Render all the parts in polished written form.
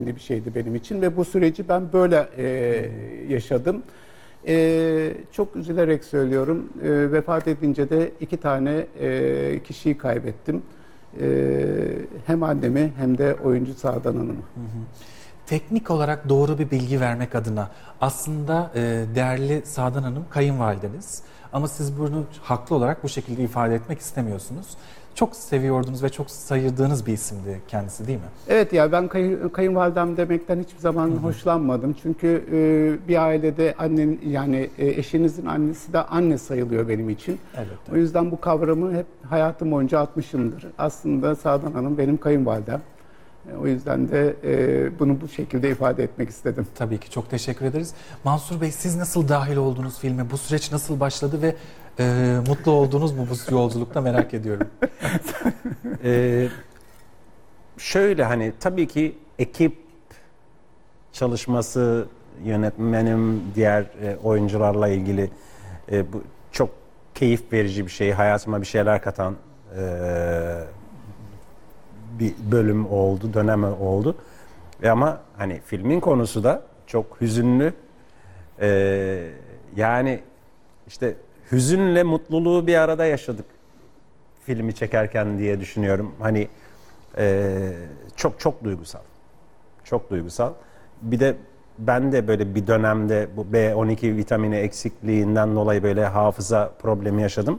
bir şeydi benim için ve bu süreci ben böyle yaşadım. Çok üzülerek söylüyorum. Vefat edince de 2 tane kişiyi kaybettim. Hem annemi hem de oyuncu Sağdan Hanım'ı. Teknik olarak doğru bir bilgi vermek adına aslında değerli Sağdan Hanım kayınvalideniz ama siz bunu haklı olarak bu şekilde ifade etmek istemiyorsunuz. Çok seviyordunuz ve çok sayırdığınız bir isimdi kendisi, değil mi? Evet ya, ben kayınvalidem demekten hiçbir zaman hoşlanmadım. Çünkü bir ailede annen, yani eşinizin annesi de anne sayılıyor benim için. Evet. O yüzden bu kavramı hep hayatım boyunca atmışımdır. Aslında Sağdan Hanım benim kayınvalidem. O yüzden de bunu bu şekilde ifade etmek istedim. Tabii ki, çok teşekkür ederiz. Mansur Bey, siz nasıl dahil oldunuz filme? Bu süreç nasıl başladı ve mutlu oldunuz mu bu yolculukta, merak ediyorum. Şöyle, hani tabii ki ekip çalışması, yönetmenim, diğer oyuncularla ilgili bu çok keyif verici bir şey, hayatıma bir şeyler katan bir bölüm oldu, dönem oldu. Ama hani filmin konusu da çok hüzünlü. Yani işte hüzünle mutluluğu bir arada yaşadık filmi çekerken diye düşünüyorum. Hani çok çok duygusal. Çok duygusal. Bir de ben de böyle bir dönemde bu B12 vitamini eksikliğinden dolayı böyle hafıza problemi yaşadım.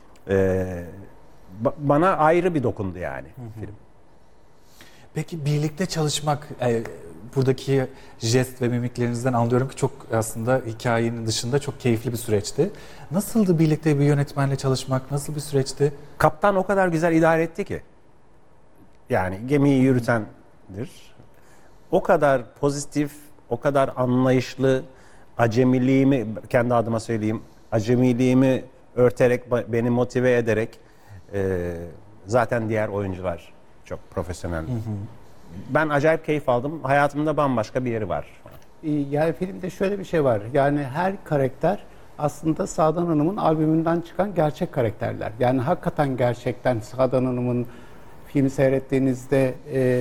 Bana ayrı bir dokundu yani film. Peki birlikte çalışmak, buradaki jest ve mimiklerinizden anlıyorum ki çok aslında hikayenin dışında çok keyifli bir süreçti. Nasıldı birlikte bir yönetmenle çalışmak? Nasıl bir süreçti? Kaptan o kadar güzel idare etti ki. Yani gemiyi yürütendir. O kadar pozitif, o kadar anlayışlı, acemiliğimi, kendi adıma söyleyeyim, acemiliğimi örterek, beni motive ederek, zaten diğer oyuncular çok profesyonel. Ben acayip keyif aldım. Hayatımda bambaşka bir yeri var. Yani filmde şöyle bir şey var. Yani her karakter aslında Sağdan Hanım'ın albümünden çıkan gerçek karakterler. Yani hakikaten gerçekten Sağdan Hanım'ın filmi seyrettiğinizde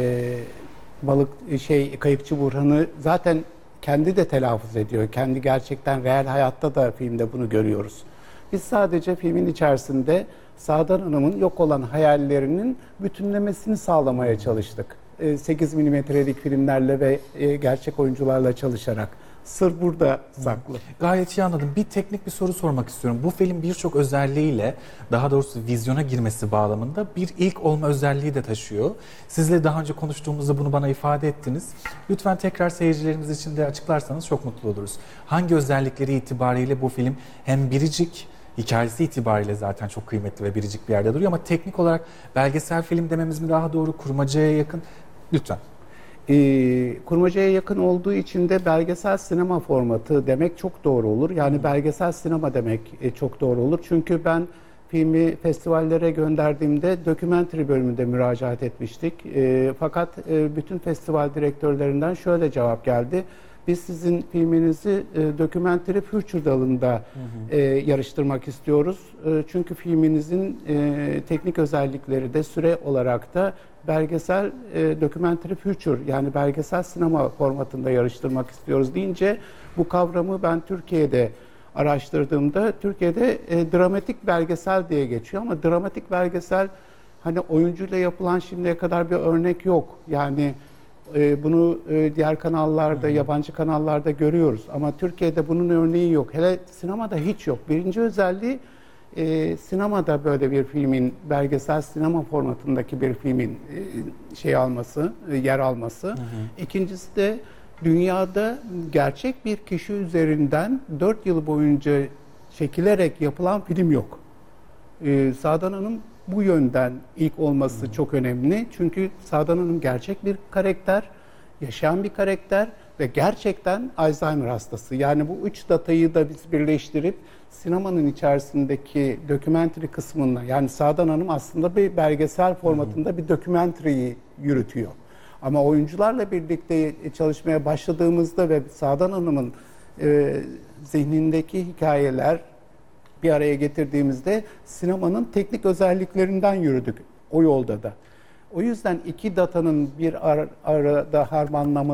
Kayıkçı Burhan'ı zaten kendi de telaffuz ediyor. Kendi gerçekten real hayatta da filmde bunu görüyoruz. Biz sadece filmin içerisinde Sağdan Hanım'ın yok olan hayallerinin bütünlemesini sağlamaya çalıştık. 8 milimetrelik filmlerle ve gerçek oyuncularla çalışarak. Sır burada saklı. Gayet iyi anladım. Bir teknik bir soru sormak istiyorum. Bu film birçok özelliğiyle, daha doğrusu vizyona girmesi bağlamında bir ilk olma özelliği de taşıyor. Sizle daha önce konuştuğumuzda bunu bana ifade ettiniz. Lütfen tekrar seyircilerimiz için de açıklarsanız çok mutlu oluruz. Hangi özellikleri itibariyle bu film hem biricik, hikayesi itibariyle zaten çok kıymetli ve biricik bir yerde duruyor ama teknik olarak belgesel film dememiz mi daha doğru, kurmacaya yakın? Lütfen. Kurmacaya yakın olduğu için de belgesel sinema formatı demek çok doğru olur. Yani belgesel sinema demek çok doğru olur. Çünkü ben filmi festivallere gönderdiğimde dokümentary bölümünde müracaat etmiştik. Fakat bütün festival direktörlerinden şöyle cevap geldi. Biz sizin filminizi Documentary Future dalında yarıştırmak istiyoruz. Çünkü filminizin teknik özellikleri de süre olarak da belgesel Documentary Future, yani belgesel sinema formatında yarıştırmak istiyoruz deyince bu kavramı ben Türkiye'de araştırdığımda Türkiye'de dramatik belgesel diye geçiyor ama dramatik belgesel hani oyuncuyla yapılan şimdiye kadar bir örnek yok. Yani bunu diğer kanallarda, yabancı kanallarda görüyoruz ama Türkiye'de bunun örneği yok. Hele sinemada hiç yok. Birinci özelliği sinemada böyle bir filmin, belgesel sinema formatındaki bir filmin yer alması. İkincisi de dünyada gerçek bir kişi üzerinden 4 yıl boyunca çekilerek yapılan film yok. Sağdan Hanım bu yönden ilk olması çok önemli. Çünkü Sağdan Hanım gerçek bir karakter, yaşayan bir karakter ve gerçekten Alzheimer hastası. Yani bu 3 datayı da biz birleştirip sinemanın içerisindeki dokümentary kısmında, yani Sağdan Hanım aslında bir belgesel formatında bir dokümenteriyi yürütüyor. Ama oyuncularla birlikte çalışmaya başladığımızda ve Sağdan Hanım'ın zihnindeki hikayeler bir araya getirdiğimizde sinemanın teknik özelliklerinden yürüdük o yolda da. O yüzden iki datanın bir arada harmanlaması